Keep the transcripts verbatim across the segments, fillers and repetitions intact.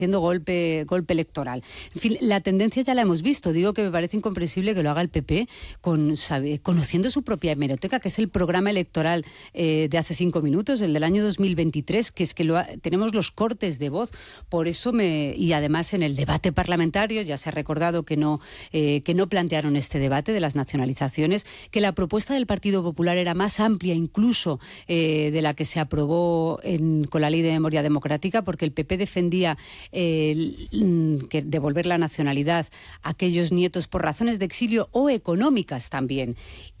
haciendo golpe, golpe electoral. En fin, la tendencia ya la hemos visto. Digo que me parece incomprensible que lo haga el P P con, sabe, conociendo su propia hemeroteca, que es el programa electoral eh, de hace cinco minutos, el del año dos mil veintitrés, que es que lo ha, tenemos los cortes de voz. Por eso me... Y además en el debate parlamentario ya se ha recordado que no, eh, que no plantearon este debate de las nacionalizaciones, que la propuesta del Partido Popular era más amplia incluso eh, de la que se aprobó en, con la Ley de Memoria Democrática, porque el P P defendía Eh, que devolver la nacionalidad a aquellos nietos por razones de exilio o económicas también.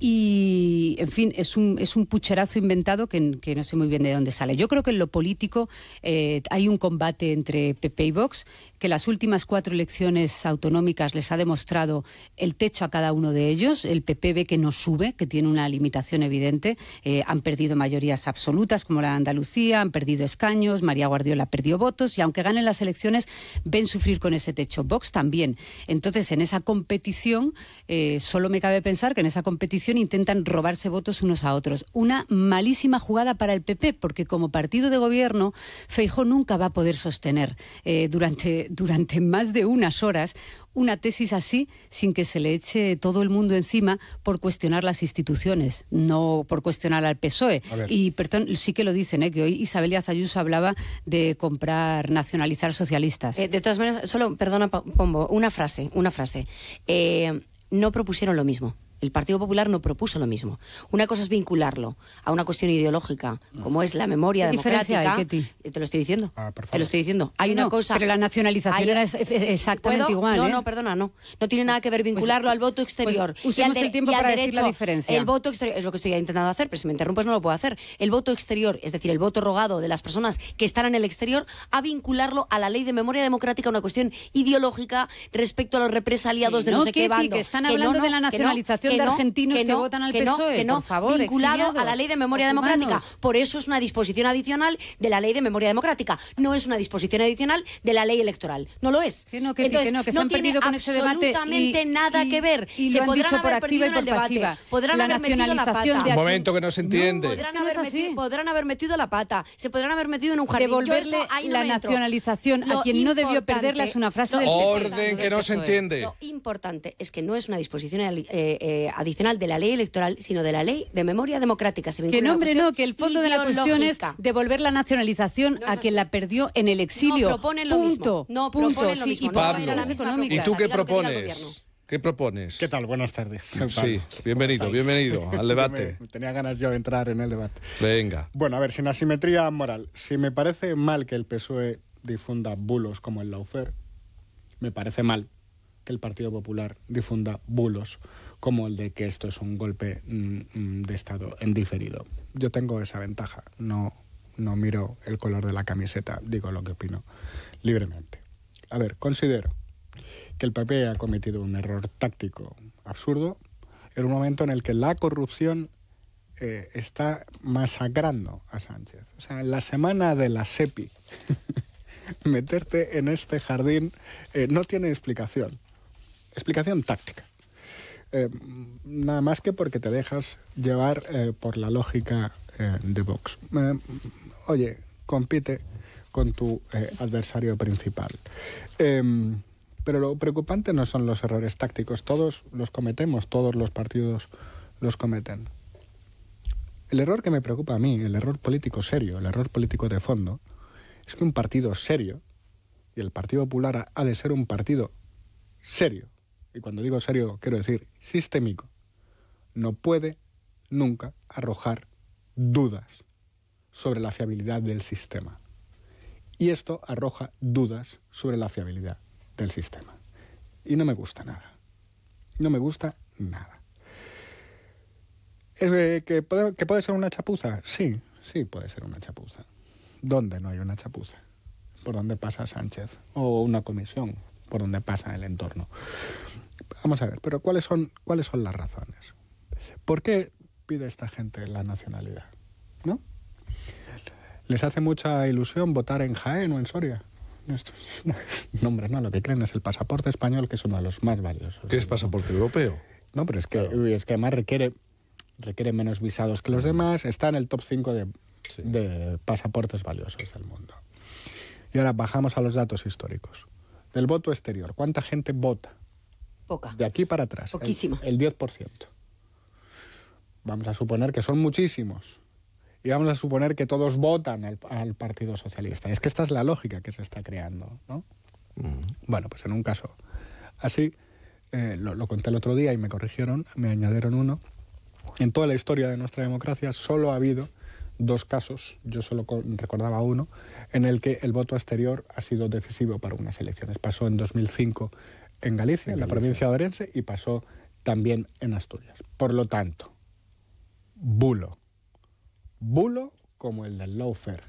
Y, en fin, es un, es un pucherazo inventado que, que no sé muy bien de dónde sale. Yo creo que en lo político eh, hay un combate entre P P y Vox, que las últimas cuatro elecciones autonómicas les ha demostrado el techo a cada uno de ellos. El P P ve que no sube, que tiene una limitación evidente. Eh, han perdido mayorías absolutas, como la de Andalucía, han perdido escaños, María Guardiola perdió votos, y aunque ganen las elecciones, ven sufrir con ese techo. Vox también. Entonces, en esa competición, eh, solo me cabe pensar que en esa competición intentan robarse votos unos a otros. Una malísima jugada para el P P, porque como partido de gobierno, Feijóo nunca va a poder sostener eh, durante, durante más de unas horas una tesis así, sin que se le eche todo el mundo encima por cuestionar las instituciones, no por cuestionar al P S O E. Y perdón, sí que lo dicen, ¿eh? Que hoy Isabel Díaz Ayuso hablaba de comprar, nacionalizar socialistas. Eh, de todas maneras, solo, perdona, Pombo, una frase, una frase. Eh, no propusieron lo mismo. El Partido Popular no propuso lo mismo. Una cosa es vincularlo a una cuestión ideológica, como es la memoria ¿Qué democrática. diferencia hay, Ketty? Te lo estoy diciendo. Ah, por favor. Te lo estoy diciendo. Hay no, una cosa. Pero la nacionalización hay, era exactamente ¿puedo? igual. No, ¿eh? no, perdona, no. No tiene nada que ver vincularlo pues, al voto exterior. Pues usemos y al de, el tiempo y al para derecho, decir la diferencia. El voto exterior es lo que estoy intentando hacer, pero si me interrumpes no lo puedo hacer. El voto exterior, es decir, el voto rogado de las personas que están en el exterior, a vincularlo a la ley de memoria democrática, una cuestión ideológica respecto a los represaliados sí, de no, no sé Ketty, qué bando. que están que hablando no, de la nacionalización que no, de argentinos que, que no, votan al que P S O E, no, que no, por favor, vinculado exiliados, a la ley de memoria humanos. democrática. Por eso es una disposición adicional de la ley de memoria democrática. No es una disposición adicional de la ley electoral. No lo es. Que no, que, Entonces, que no, que se no han perdido con ese debate. absolutamente y, nada y, que ver. Y se lo han podrán dicho por haber activa y perdido por en el debate. pasiva. Podrán la haber metido la nacionalización pata. de Un momento que no se entiende. No, podrán, es que no es haber así. metido, podrán haber metido la pata. Se podrán haber metido en un jardín. Devolverle Yo eso, ahí no la me entro. nacionalización Lo a quien no debió importante- perderla es una frase lo del P P. Orden que no se entiende. Lo importante es que no es una disposición eh, eh, adicional de la ley electoral, sino de la ley de memoria democrática. Se Que no, hombre, no, que el fondo de la cuestión es devolver la nacionalización No es a quien así. la perdió en el exilio. No proponen lo punto. mismo. No punto. proponen lo Sí, mismo. y No Pablo, vayan a la misma económicas. ¿Y tú qué Diga lo que diga el propones? ¿Qué propones? ¿Qué tal? Buenas tardes. Soy Sí, Pablo. bienvenido, ¿Cómo estáis? bienvenido al debate. Me- Tenía ganas yo de entrar en el debate. Venga. Bueno, a ver, sin asimetría moral. Si me parece mal que el P S O E difunda bulos como el Lawfare, me parece mal que el Partido Popular difunda bulos como el de que esto es un golpe mm, de Estado en diferido. Yo tengo esa ventaja. No, no miro el color de la camiseta, digo lo que opino libremente. A ver, considero que el P P ha cometido un error táctico absurdo en un momento en el que la corrupción eh, está masacrando a Sánchez. O sea, en la semana de la SEPI, meterte en este jardín eh, no tiene explicación. Explicación táctica. Eh, nada más que porque te dejas llevar eh, por la lógica eh, de Vox. Eh, oye, compite con tu eh, adversario principal. Eh, pero lo preocupante no son los errores tácticos. Todos los cometemos, todos los partidos los cometen. El error que me preocupa a mí, el error político serio, el error político de fondo, es que un partido serio, y el Partido Popular ha de ser un partido serio, y cuando digo serio quiero decir sistémico, no puede nunca arrojar dudas sobre la fiabilidad del sistema. Y esto arroja dudas sobre la fiabilidad del sistema. Y no me gusta nada. No me gusta nada. Eh, ¿que, puede, ¿Que puede ser una chapuza? Sí, sí puede ser una chapuza. ¿Dónde no hay una chapuza? Por donde pasa Sánchez. O una comisión, por donde pasa el entorno. Vamos a ver, pero ¿cuáles son, cuáles son las razones? ¿Por qué pide esta gente la nacionalidad? ¿No? ¿Les hace mucha ilusión votar en Jaén o en Soria? Esto, no, hombre, no, lo que creen es el pasaporte español, que es uno de los más valiosos. ¿Qué es pasaporte europeo? No, pero es que, Claro. uy, es que además requiere, requiere menos visados que los demás, está en el top cinco de, Sí. de pasaportes valiosos del mundo. Y ahora bajamos a los datos históricos. Del voto exterior, ¿cuánta gente vota? Poca. De aquí para atrás. Poquísima. El, el diez por ciento. Vamos a suponer que son muchísimos. Y vamos a suponer que todos votan al, al Partido Socialista. Es que esta es la lógica que se está creando, ¿no? Mm. Bueno, pues en un caso así, eh, lo, lo conté el otro día y me corrigieron, me añadieron uno. En toda la historia de nuestra democracia solo ha habido dos casos, yo solo recordaba uno, en el que el voto exterior ha sido decisivo para unas elecciones. Pasó en dos mil cinco en Galicia, en, en la provincia de Orense, y pasó también en Asturias. Por lo tanto, bulo. Bulo como el del lawfare.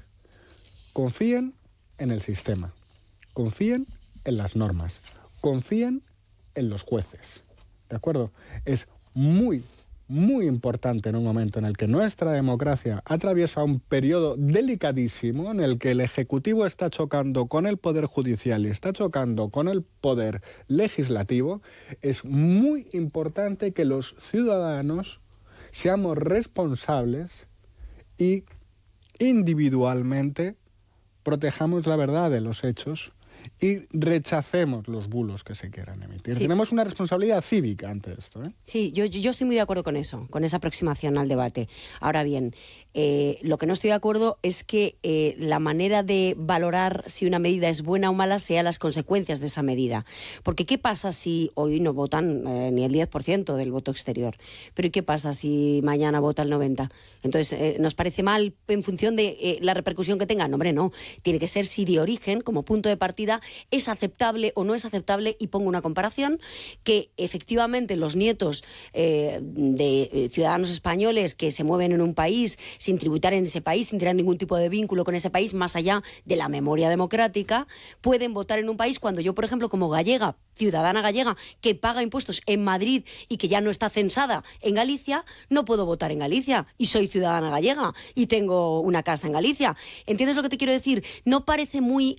Confíen en el sistema, confíen en las normas, confíen en los jueces. ¿De acuerdo? Es muy, muy importante en un momento en el que nuestra democracia atraviesa un periodo delicadísimo, en el que el Ejecutivo está chocando con el Poder Judicial y está chocando con el Poder Legislativo. Es muy importante que los ciudadanos seamos responsables y individualmente protejamos la verdad de los hechos y rechacemos los bulos que se quieran emitir. Sí. Tenemos una responsabilidad cívica ante esto, ¿eh? Sí, yo, yo estoy muy de acuerdo con eso, con esa aproximación al debate. Ahora bien, eh, lo que no estoy de acuerdo es que eh, la manera de valorar si una medida es buena o mala sea las consecuencias de esa medida. Porque ¿qué pasa si hoy no votan eh, ni el diez por ciento del voto exterior? Pero ¿y qué pasa si mañana vota el noventa por ciento? Entonces, eh, ¿nos parece mal en función de eh, la repercusión que tenga? No, hombre, no. Tiene que ser si de origen, como punto de partida, es aceptable o no es aceptable, y pongo una comparación, que efectivamente los nietos eh, de ciudadanos españoles que se mueven en un país sin tributar en ese país, sin tener ningún tipo de vínculo con ese país, más allá de la memoria democrática, pueden votar en un país cuando yo, por ejemplo, como gallega, ciudadana gallega, que paga impuestos en Madrid y que ya no está censada en Galicia, no puedo votar en Galicia y soy ciudadana gallega y tengo una casa en Galicia. ¿Entiendes lo que te quiero decir? No parece muy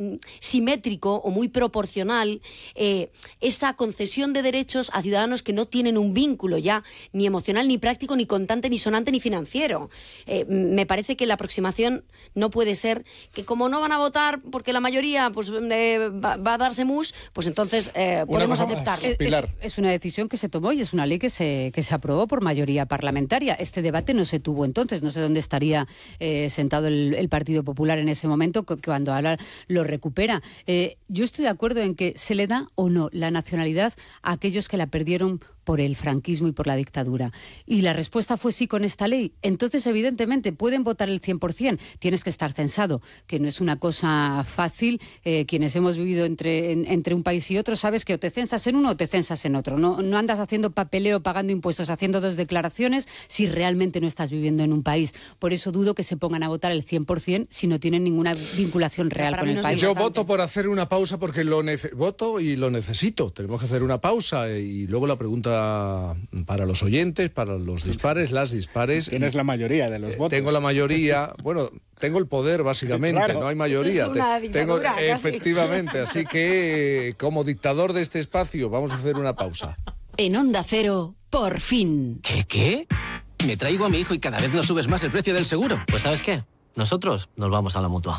simétrico o muy proporcional eh, esa concesión de derechos a ciudadanos que no tienen un vínculo ya ni emocional, ni práctico, ni contante, ni sonante, ni financiero. Eh, me parece que la aproximación no puede ser que como no van a votar porque la mayoría pues eh, va, va a darse mus, pues entonces eh, podemos aceptarlo. Es, es, es una decisión que se tomó y es una ley que se, que se aprobó por mayoría parlamentaria. Este debate no se tuvo entonces, no sé dónde estaría eh, sentado el, el Partido Popular en ese momento cuando ahora lo recupera. Eh, yo estoy de acuerdo en que se le da o no la nacionalidad a aquellos que la perdieron por el franquismo y por la dictadura. Y la respuesta fue sí con esta ley. Entonces, evidentemente, pueden votar el cien por ciento. Tienes que estar censado, que no es una cosa fácil. Eh, quienes hemos vivido entre, en, entre un país y otro, sabes que o te censas en uno o te censas en otro. No, no andas haciendo papeleo, pagando impuestos, haciendo dos declaraciones si realmente no estás viviendo en un país. Por eso dudo que se pongan a votar el cien por ciento si no tienen ninguna vinculación real con el país. Yo voto por hacer una pausa porque lo nece- voto y lo necesito. Tenemos que hacer una pausa y luego la pregunta para los oyentes, para los dispares, las dispares. Tienes y, la mayoría de los votos. Tengo la mayoría, bueno, tengo el poder básicamente, claro. No hay mayoría. Es una tengo, casi. Efectivamente, así que como dictador de este espacio vamos a hacer una pausa. En Onda Cero, por fin. ¿Qué, qué? Me traigo a mi hijo y cada vez nos subes más el precio del seguro. Pues ¿sabes qué? Nosotros nos vamos a la Mutua.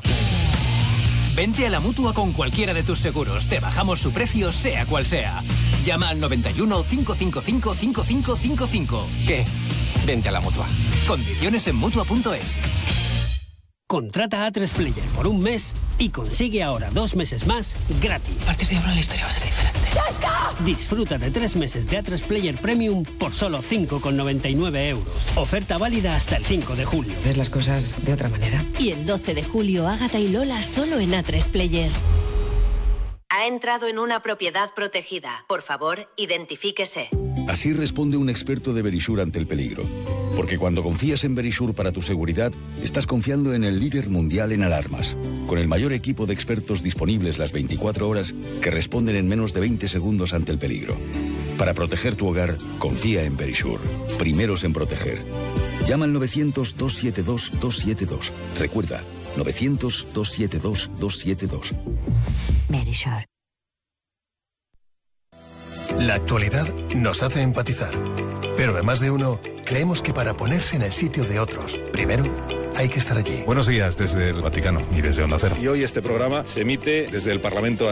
Vente a la Mutua con cualquiera de tus seguros. Te bajamos su precio, sea cual sea. Llama al noventa y uno, cinco cinco cinco, cinco cinco cinco cinco. ¿Qué? Vente a la Mutua. Condiciones en Mutua punto es. Contrata a tres Player por un mes y consigue ahora dos meses más gratis. A partir de ahora la historia va a ser diferente. ¡Chasca! Disfruta de tres meses de A tres Player Premium por solo cinco con noventa y nueve euros. Oferta válida hasta el cinco de julio. ¿Ves las cosas de otra manera? Y el doce de julio, Ágata y Lola solo en A tres Player. Ha entrado en una propiedad protegida. Por favor, identifíquese. Así responde un experto de Verisure ante el peligro. Porque cuando confías en Verisure para tu seguridad, estás confiando en el líder mundial en alarmas, con el mayor equipo de expertos disponibles las veinticuatro horas que responden en menos de veinte segundos ante el peligro. Para proteger tu hogar, confía en Verisure. Primeros en proteger. Llama al novecientos, dos siete dos, dos siete dos. Recuerda, novecientos, dos siete dos, dos siete dos. Verisure. La actualidad nos hace empatizar, pero en más de uno creemos que para ponerse en el sitio de otros, primero hay que estar allí. Buenos días desde el Vaticano y desde Onda Cero. Y hoy este programa se emite desde el Parlamento